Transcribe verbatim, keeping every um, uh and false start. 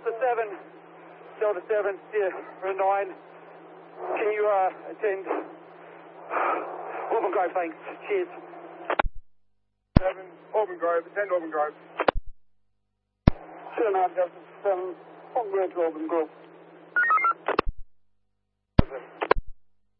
Delta seven, Delta seven, yeah, we're nine. Can you uh, attend? Auburn Grove, thanks. Cheers. seven, Auburn Grove, attend Auburn Grove. Two and a half, Delta seven, on route to Auburn Grove.